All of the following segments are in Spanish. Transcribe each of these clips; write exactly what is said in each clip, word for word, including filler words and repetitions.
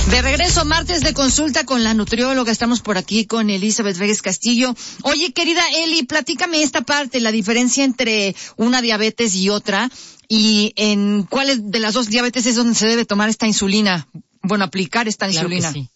De regreso, martes de consulta con la nutrióloga. Estamos por aquí con Elizabeth Reyes Castillo. Oye, querida Eli, platícame esta parte, la diferencia entre una diabetes y otra, y en cuál de las dos diabetes es donde se debe tomar esta insulina. Bueno, aplicar esta Claro insulina. que sí.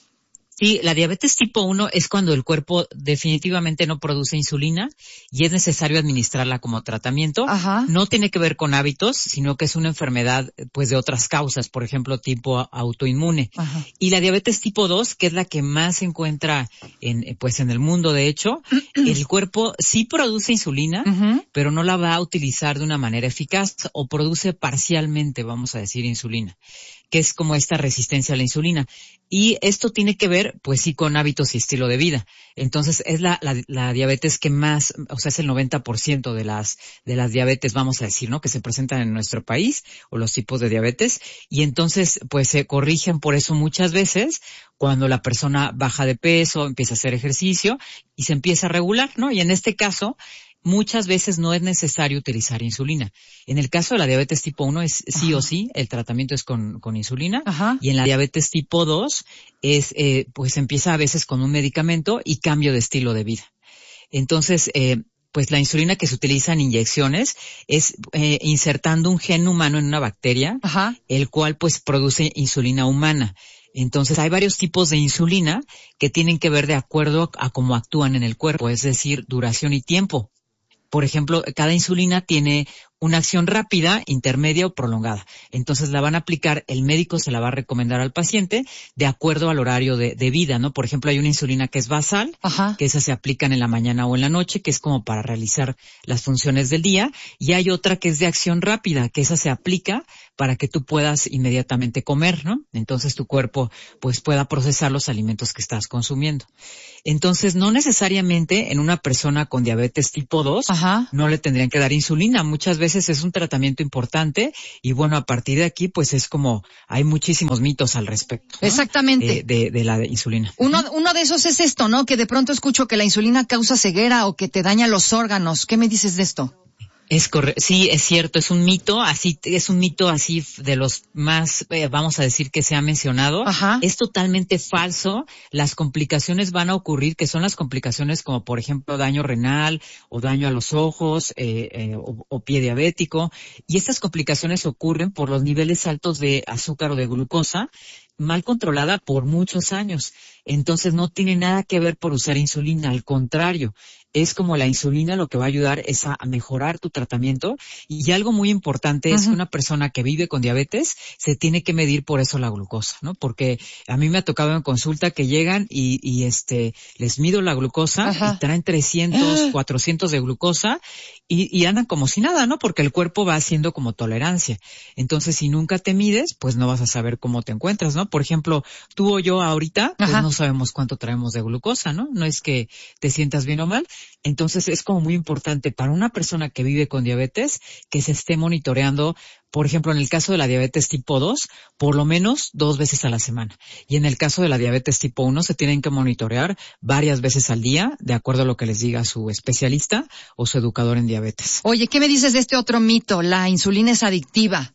Sí, la diabetes tipo uno es cuando el cuerpo definitivamente no produce insulina y es necesario administrarla como tratamiento. Ajá. No tiene que ver con hábitos, sino que es una enfermedad pues de otras causas, por ejemplo, tipo autoinmune. Ajá. Y la diabetes tipo dos, que es la que más se encuentra en pues en el mundo, de hecho, el cuerpo sí produce insulina, Uh-huh. pero no la va a utilizar de una manera eficaz o produce parcialmente, vamos a decir, insulina, que es como esta resistencia a la insulina. Y esto tiene que ver, pues sí, con hábitos y estilo de vida. Entonces, es la, la, la diabetes que más, o sea, es el noventa por ciento de las, de las diabetes, vamos a decir, ¿no?, que se presentan en nuestro país, o los tipos de diabetes. Y entonces, pues se corrigen por eso muchas veces cuando la persona baja de peso, empieza a hacer ejercicio y se empieza a regular, ¿no? Y en este caso, muchas veces no es necesario utilizar insulina. En el caso de la diabetes tipo uno es sí Ajá. o sí, el tratamiento es con, con insulina. Ajá. Y en la diabetes tipo dos es, eh, pues empieza a veces con un medicamento y cambio de estilo de vida. Entonces, eh, pues la insulina que se utiliza en inyecciones es eh, insertando un gen humano en una bacteria, Ajá. el cual pues produce insulina humana. Entonces hay varios tipos de insulina que tienen que ver de acuerdo a cómo actúan en el cuerpo, es decir, duración y tiempo. Por ejemplo, cada insulina tiene una acción rápida, intermedia o prolongada. Entonces la van a aplicar, el médico se la va a recomendar al paciente de acuerdo al horario de, de vida, ¿no? Por ejemplo, hay una insulina que es basal, Ajá. que esa se aplican en la mañana o en la noche, que es como para realizar las funciones del día, y hay otra que es de acción rápida, que esa se aplica para que tú puedas inmediatamente comer, ¿no? Entonces tu cuerpo pues pueda procesar los alimentos que estás consumiendo. Entonces, no necesariamente en una persona con diabetes tipo dos, Ajá. no le tendrían que dar insulina. Muchas veces es un tratamiento importante y bueno, a partir de aquí pues es como, hay muchísimos mitos al respecto, ¿no? Exactamente. Eh, de, de la de insulina. Uno, uno de esos es esto, ¿no? Que de pronto escucho que la insulina causa ceguera o que te daña los órganos. ¿Qué me dices de esto? Es correcto, sí, es cierto, es un mito, así, es un mito así de los más, eh, vamos a decir que se ha mencionado. Ajá. Es totalmente falso. Las complicaciones van a ocurrir, que son las complicaciones como por ejemplo daño renal o daño a los ojos, eh, eh, o, o pie diabético. Y estas complicaciones ocurren por los niveles altos de azúcar o de glucosa, mal controlada por muchos años. Entonces no tiene nada que ver por usar insulina, al contrario. Es como la insulina lo que va a ayudar es a, a mejorar tu tratamiento. Y algo muy importante es Uh-huh. que una persona que vive con diabetes se tiene que medir por eso la glucosa, ¿no? Porque a mí me ha tocado en consulta que llegan y, y este, les mido la glucosa. Ajá. Y traen trescientos, Ah. cuatrocientos de glucosa y, y andan como si nada, ¿no? Porque el cuerpo va haciendo como tolerancia. Entonces, si nunca te mides, pues no vas a saber cómo te encuentras, ¿no? Por ejemplo, tú o yo ahorita, pues Ajá. no sabemos cuánto traemos de glucosa, ¿no? No es que te sientas bien o mal. Entonces es como muy importante para una persona que vive con diabetes que se esté monitoreando, por ejemplo, en el caso de la diabetes tipo dos, por lo menos dos veces a la semana. Y en el caso de la diabetes tipo uno se tienen que monitorear varias veces al día, de acuerdo a lo que les diga su especialista o su educador en diabetes. Oye, ¿qué me dices de este otro mito? La insulina es adictiva.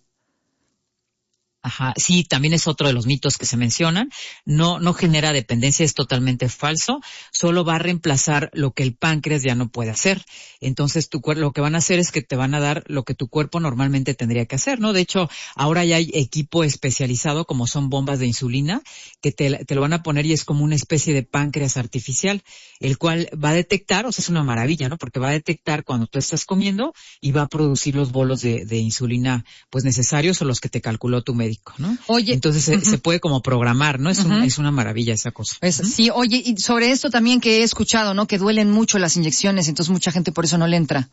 Ajá, sí, también es otro de los mitos que se mencionan. No, no genera dependencia, es totalmente falso. Solo va a reemplazar lo que el páncreas ya no puede hacer. Entonces, tu cuerpo, lo que van a hacer es que te van a dar lo que tu cuerpo normalmente tendría que hacer, ¿no? De hecho, ahora ya hay equipo especializado, como son bombas de insulina, que te, te lo van a poner y es como una especie de páncreas artificial, el cual va a detectar, o sea, es una maravilla, ¿no? Porque va a detectar cuando tú estás comiendo y va a producir los bolos de, de insulina, pues necesarios o los que te calculó tu médico. ¿No? Oye, entonces se, uh-huh. se puede como programar, ¿no? Es, Uh-huh. un, es una maravilla esa cosa. Es, uh-huh. Sí, oye, y sobre esto también que he escuchado, ¿no? Que duelen mucho las inyecciones, entonces mucha gente por eso no le entra.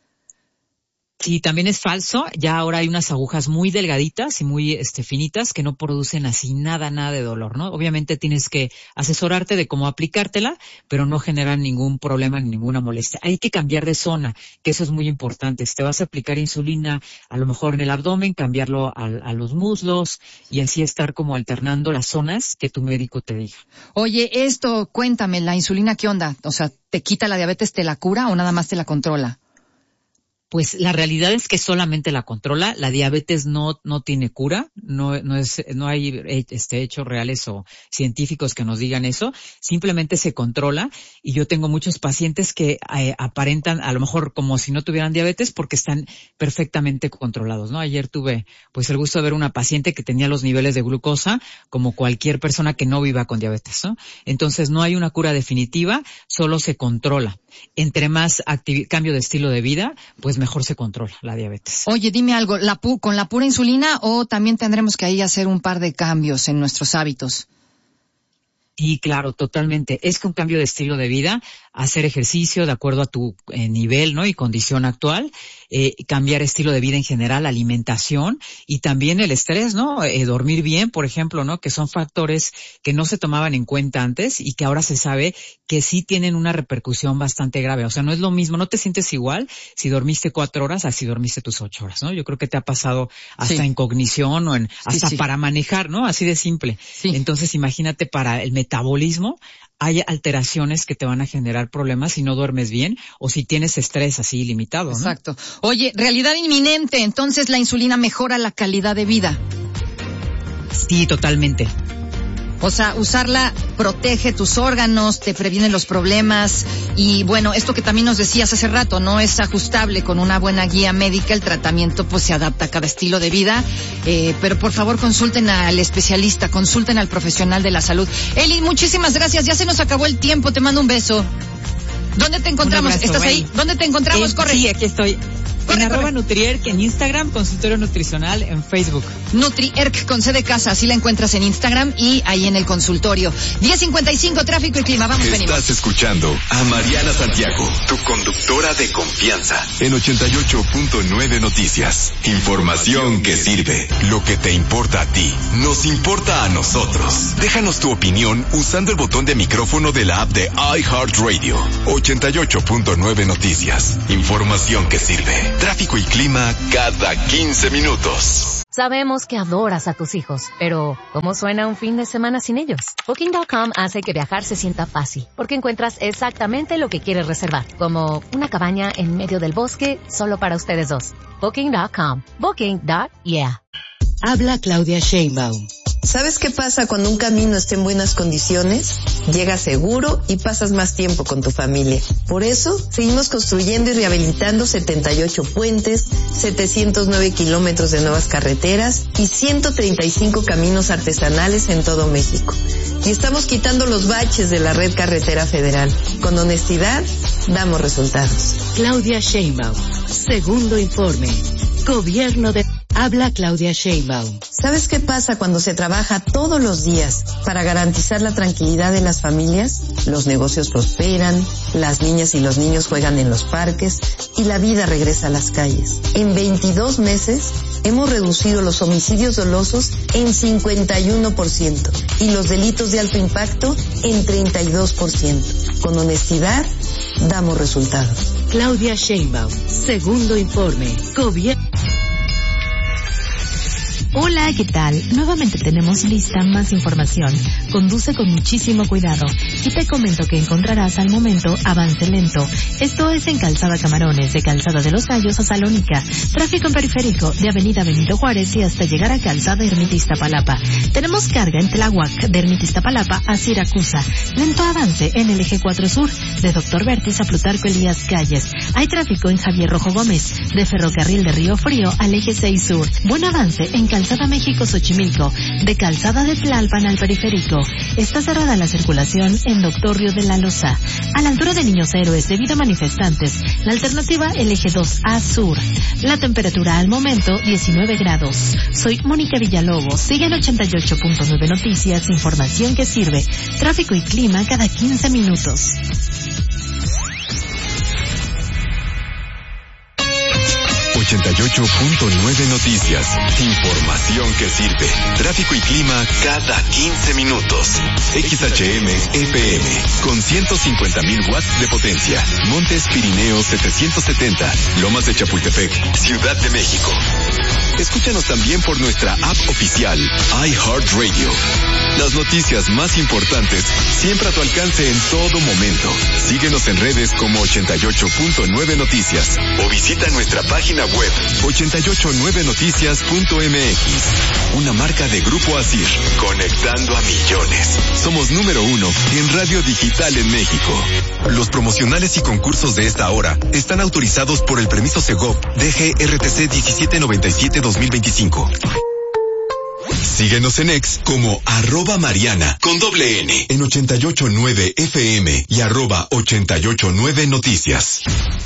Sí, también es falso. Ya ahora hay unas agujas muy delgaditas y muy este, finitas que no producen así nada, nada de dolor, ¿no? Obviamente tienes que asesorarte de cómo aplicártela, pero no generan ningún problema ni ninguna molestia. Hay que cambiar de zona, que eso es muy importante. Si te vas a aplicar insulina, a lo mejor en el abdomen, cambiarlo a, a los muslos y así estar como alternando las zonas que tu médico te diga. Oye, esto, cuéntame, ¿la insulina qué onda? O sea, ¿te quita la diabetes, te la cura o nada más te la controla? Pues la realidad es que solamente la controla. La diabetes no no tiene cura, no no es no hay este hechos reales o científicos que nos digan eso. Simplemente se controla, y yo tengo muchos pacientes que eh, aparentan a lo mejor como si no tuvieran diabetes porque están perfectamente controlados, ¿no? Ayer tuve pues el gusto de ver una paciente que tenía los niveles de glucosa como cualquier persona que no viva con diabetes, ¿no? Entonces no hay una cura definitiva, solo se controla. Entre más activi- cambio de estilo de vida, pues mejor se controla la diabetes. Oye, dime algo, ¿la pu- con la pura insulina o también tendremos que ahí hacer un par de cambios en nuestros hábitos? Y claro, totalmente. Es que un cambio de estilo de vida, hacer ejercicio de acuerdo a tu eh, nivel, ¿no? Y condición actual, eh, cambiar estilo de vida en general, alimentación y también el estrés, ¿no? Eh, dormir bien, por ejemplo, ¿no? Que son factores que no se tomaban en cuenta antes y que ahora se sabe que sí tienen una repercusión bastante grave. O sea, no es lo mismo, no te sientes igual si dormiste cuatro horas a si dormiste tus ocho horas, ¿no? Yo creo que te ha pasado hasta sí. en cognición o en, hasta sí, sí. para manejar, ¿no? Así de simple. Sí. Entonces, imagínate para el metabolismo, hay alteraciones que te van a generar problemas si no duermes bien o si tienes estrés así ilimitado, ¿no? Exacto. Oye, realidad inminente, entonces la insulina mejora la calidad de vida. Sí, totalmente. O sea, usarla protege tus órganos, te previene los problemas y bueno, esto que también nos decías hace rato, no es ajustable con una buena guía médica, el tratamiento pues se adapta a cada estilo de vida, eh, pero por favor consulten al especialista, consulten al profesional de la salud. Eli, muchísimas gracias, ya se nos acabó el tiempo, te mando un beso. ¿Dónde te encontramos? Abrazo, ¿Estás bueno. ahí? ¿Dónde te encontramos? Eh, Corre. Sí, aquí estoy. Corre, en corre. arroba Nutrierc en Instagram, consultorio nutricional en Facebook. Nutrierc con C de casa, así la encuentras en Instagram y ahí en el consultorio. diez cincuenta y cinco, tráfico y clima, vamos, Estás venimos. Estás escuchando a Mariana Santiago, tu conductora de confianza, en ochenta y ocho punto nueve Noticias. Información que sirve. Lo que te importa a ti, nos importa a nosotros. Déjanos tu opinión usando el botón de micrófono de la app de iHeartRadio. ochenta y ocho punto nueve Noticias. Información que sirve. Tráfico y clima cada quince minutos. Sabemos que adoras a tus hijos, pero ¿cómo suena un fin de semana sin ellos? Booking punto com hace que viajar se sienta fácil, porque encuentras exactamente lo que quieres reservar, como una cabaña en medio del bosque solo para ustedes dos. Booking punto com. Booking. Yeah. Habla Claudia Sheinbaum. ¿Sabes qué pasa cuando un camino está en buenas condiciones? Llegas seguro y pasas más tiempo con tu familia. Por eso, seguimos construyendo y rehabilitando setenta y ocho puentes, setecientos nueve kilómetros de nuevas carreteras y ciento treinta y cinco caminos artesanales en todo México. Y estamos quitando los baches de la red carretera federal. Con honestidad, damos resultados. Claudia Sheinbaum. Segundo informe. Gobierno de... Habla Claudia Sheinbaum. ¿Sabes qué pasa cuando se trabaja todos los días para garantizar la tranquilidad de las familias? Los negocios prosperan, las niñas y los niños juegan en los parques y la vida regresa a las calles. En veintidós meses hemos reducido los homicidios dolosos en cincuenta y uno por ciento y los delitos de alto impacto en treinta y dos por ciento. Con honestidad, damos resultados. Claudia Sheinbaum. Segundo informe. Gobierno. Hola, ¿qué tal? Nuevamente tenemos lista más información. Conduce con muchísimo cuidado. Y te comento que encontrarás al momento avance lento. Esto es en Calzada Camarones, de Calzada de los Gallos a Salónica. Tráfico en periférico, de Avenida Benito Juárez y hasta llegar a Calzada Ermita Iztapalapa. Tenemos carga en Tláhuac, de Ermita Iztapalapa a Siracusa. Lento avance en el eje cuatro Sur, de Doctor Vértiz a Plutarco Elías Calles. Hay tráfico en Javier Rojo Gómez, de Ferrocarril de Río Frío al eje seis Sur. Buen avance en Calzada México Xochimilco, de Calzada de Tlalpan al periférico. Está cerrada la circulación en Doctor Río de la Loza. A la altura de Niños Héroes debido a manifestantes, la alternativa el eje dos A Sur. La temperatura al momento diecinueve grados. Soy Mónica Villalobos. Sigue en ochenta y ocho punto nueve Noticias, información que sirve. Tráfico y clima cada quince minutos. ochenta y ocho punto nueve Noticias. Información que sirve. Tráfico y clima cada quince minutos. X H M F M con ciento cincuenta mil watts de potencia. Montes Pirineos setecientos setenta. Lomas de Chapultepec, Ciudad de México. Escúchanos también por nuestra app oficial, iHeartRadio. Las noticias más importantes siempre a tu alcance en todo momento. Síguenos en redes como ochenta y ocho punto nueve Noticias o visita nuestra página web ochenta y ocho nueve noticias punto m x. Una marca de Grupo Asir, conectando a millones. Somos número uno en radio digital en México. Los promocionales y concursos de esta hora están autorizados por el permiso Segov D G R T C diecisiete noventa y siete dos mil veinticinco. Síguenos en X como arroba Mariana con doble N en ochenta y ocho punto nueve F M y arroba ochenta y ocho punto nueve Noticias.